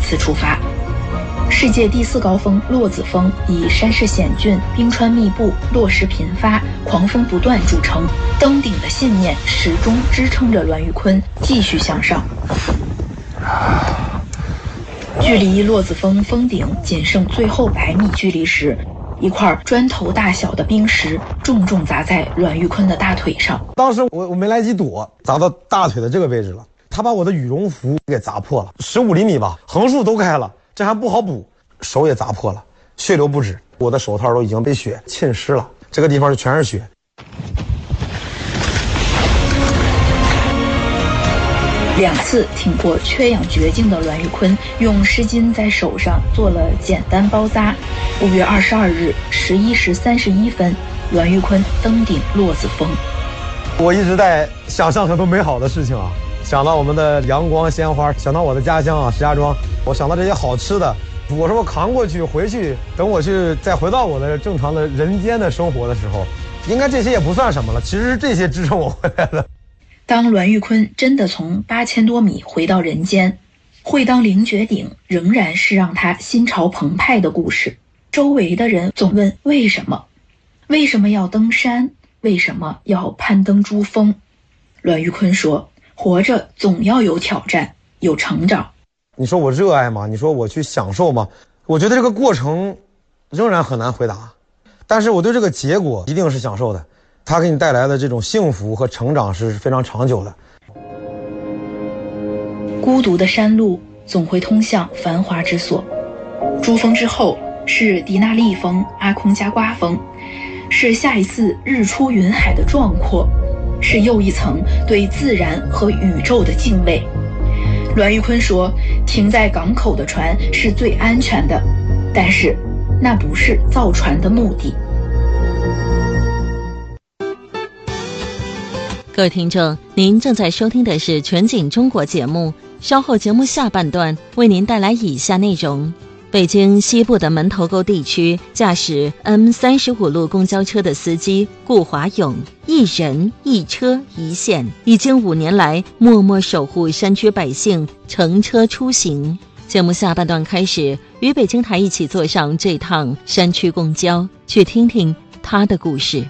次出发。世界第4高峰落子峰以山势险峻、冰川密布、落石频发、狂风不断著称，登顶的信念始终支撑着栾玉坤继续向上。距离落子峰峰顶仅剩最后100米距离时，一块砖头大小的冰石重重砸在栾玉坤的大腿上。 当时我没来及躲，砸到大腿的这个位置了。他把我的羽绒服给砸破了，15厘米吧，横竖都开了，这还不好补，手也砸破了，血流不止，我的手套都已经被血浸湿了，这个地方就全是血。 2次挺过缺氧绝境的栾玉坤，用湿巾在手上做了简单包扎。5月22日11时31分，栾玉坤登顶落子峰。 我一直在想象很多美好的事情啊，想到我们的阳光鲜花，想到我的家乡啊石家庄，我想到这些好吃的，我说我扛过去回去，等我去再回到我的正常的人间的生活的时候，应该这些也不算什么了，其实是这些支撑我回来的。 当栾玉坤真的从8000多米回到人间，会当凌绝顶仍然是让他心潮澎湃的故事。周围的人总问为什么？为什么要登山？为什么要攀登珠峰？栾玉坤说，活着总要有挑战，有成长。 你说我热爱吗？你说我去享受吗？我觉得这个过程仍然很难回答，但是我对这个结果一定是享受的，它给你带来的这种幸福和成长是非常长久的。 孤独的山路总会通向繁华之所，珠峰之后是迪纳利峰、阿空加瓜峰，是下一次日出云海的壮阔，是又一层对自然和宇宙的敬畏。栾玉坤说，停在港口的船是最安全的，但是那不是造船的目的。 各位听众，您正在收听的是全景中国节目，稍后节目下半段为您带来以下内容。北京西部的门头沟地区，驾驶 M35路公交车的司机顾华勇，一人一车一线，已经5年来默默守护山区百姓乘车出行。节目下半段开始，与北京台一起坐上这趟山区公交，去听听他的故事。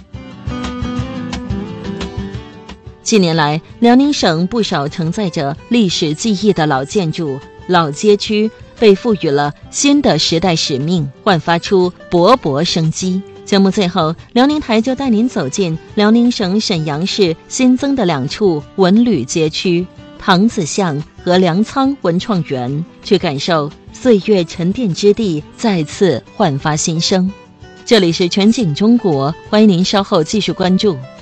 近年来，辽宁省不少承载着历史记忆的老建筑、老街区被赋予了新的时代使命，焕发出勃勃生机。节目最后，辽宁台就带您走进辽宁省沈阳市新增的2处文旅街区唐子巷和粮仓文创园，去感受岁月沉淀之地再次焕发新生。这里是全景中国，欢迎您稍后继续关注。